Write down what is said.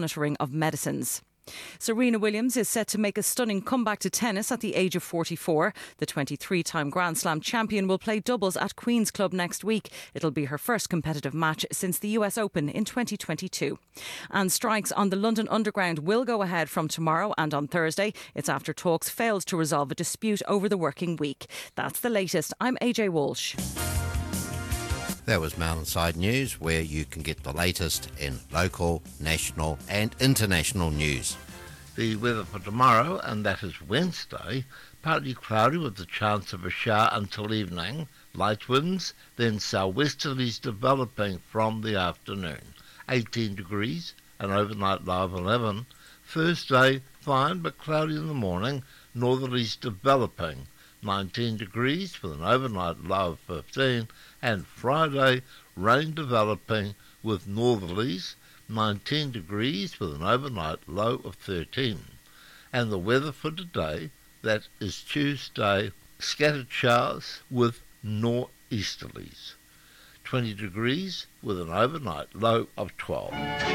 monitoring of medicines. Serena Williams is set to make a stunning comeback to tennis at the age of 44. The 23-time Grand Slam champion will play doubles at Queen's Club next week. It'll be her first competitive match since the US Open in 2022. And strikes on the London Underground will go ahead from tomorrow and on Thursday. It's after talks failed to resolve a dispute over the working week. That's the latest. I'm AJ Walsh. That was Mountainside News, where you can get the latest in local, national and international news. The weather for tomorrow, and that is Wednesday, partly cloudy with the chance of a shower until evening, light winds, then southwesterlies developing from the afternoon. 18 degrees, an overnight low of 11. Thursday, fine but cloudy in the morning, northerlies developing. 19 degrees with an overnight low of 15, and Friday, rain developing with northerlies, 19 degrees with an overnight low of 13. And the weather for today, that is Tuesday, scattered showers with northeasterlies, 20 degrees with an overnight low of 12.